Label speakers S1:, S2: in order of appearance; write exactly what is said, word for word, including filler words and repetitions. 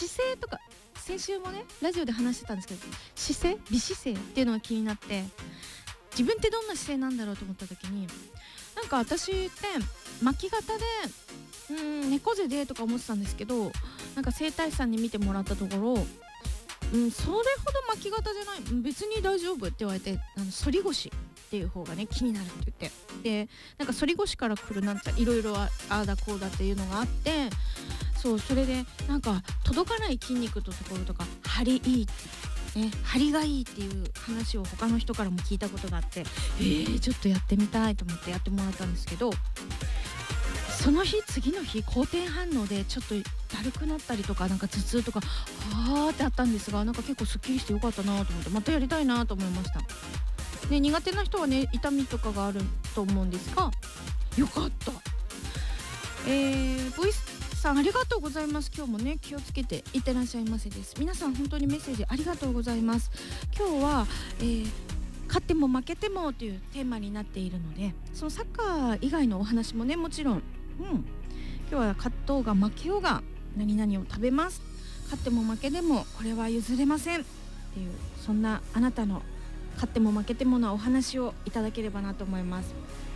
S1: 姿勢とか先週もねラジオで話してたんですけど、姿勢美姿勢っていうのが気になって、自分ってどんな姿勢なんだろうと思った時に、なんか私って巻き肩でうーん猫背でとか思ってたんですけど、なんか整体師さんに見てもらったところ、うん、それほど巻き肩じゃない、別に大丈夫って言われて、あの反り腰っていう方がね気になるって言って、でなんか反り腰から来るなんていろいろああだこうだっていうのがあって、そうそれでなんか届かない筋肉のところとか張りいいね、張りがいいっていう話を他の人からも聞いたことがあって、えー、ちょっとやってみたいと思ってやってもらったんですけど、その日次の日好転反応でちょっとだるくなったりとか、なんか頭痛とかはーってあったんですが、なんか結構すっきりしてよかったなと思って、またやりたいなと思いました。ね、苦手な人はね痛みとかがあると思うんですが、よかった。えー、ボイスさんありがとうございます。今日もね気をつけていってらっしゃいませです。皆さん本当にメッセージありがとうございます。今日は、えー、勝っても負けてもというテーマになっているので、そのサッカー以外のお話もねもちろん、うん、今日は勝とうが負けようが何々を食べます、勝っても負けてもこれは譲れませんっていう、そんなあなたの勝っても負けてものお話をいただければなと思います。